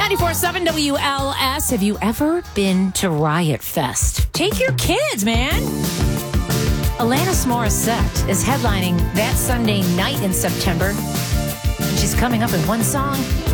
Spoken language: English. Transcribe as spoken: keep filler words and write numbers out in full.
ninety-four point seven W L S. Have you ever been to Riot Fest? Take your kids, man. Alanis Morissette is headlining that Sunday night in September. She's coming up in one song